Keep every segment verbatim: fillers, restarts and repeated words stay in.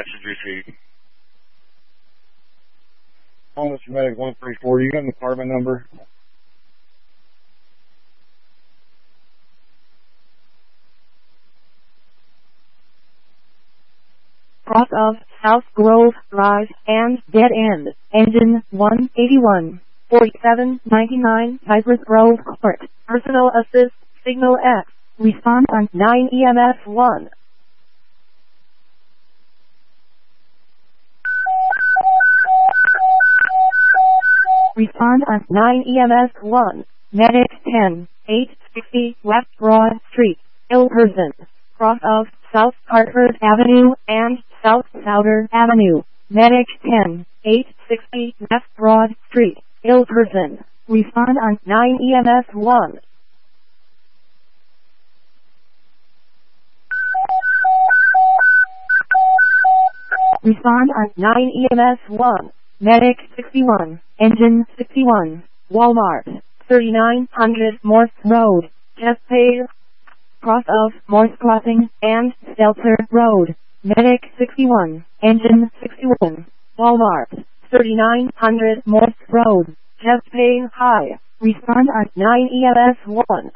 message received. Oh, Mister Medic one three four, you got an apartment number? Cross of South Grove Drive and dead end. Engine one eighty-one. forty-seven ninety-nine Cypress Grove Court. Personal assist signal X. Respond on nine E M S one. Respond on nine E M S one. Medic ten eight sixty West Broad Street, Ilperson. Cross of South Hartford Avenue and South Souder Avenue. Medic ten eight sixty West Broad Street, Ilperson. Respond on nine E M S one. Respond on nine E M S one. Medic sixty-one, Engine sixty-one, Walmart, thirty-nine hundred Morse Road, Chesapeake. Cross of Morse Crossing and Stelzer Road. Medic sixty-one, Engine sixty-one, Walmart, thirty-nine hundred Morse Road, Chesapeake High. Respond on nine E M S one.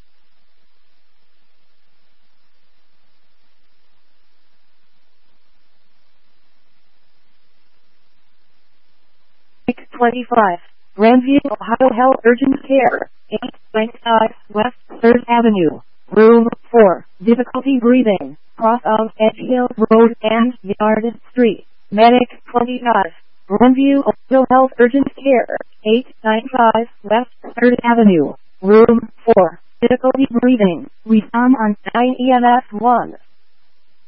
twenty-five, Grandview, Ohio Health Urgent Care, eight ninety-five West third Avenue, Room four, difficulty breathing, cross of Edge Hill Road and Yard Street. Medic twenty-five, Grandview, Ohio Health Urgent Care, eight ninety-five West third Avenue, Room four, difficulty breathing. Respond on nine E M S one.